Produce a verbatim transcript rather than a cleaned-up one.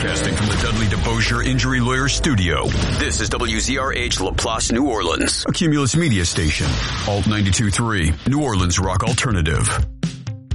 Broadcasting from the Dudley DeBosier Injury Lawyer Studio. This is W Z R H LaPlace, New Orleans. A Cumulus Media Station. Alt ninety-two point three, New Orleans Rock Alternative.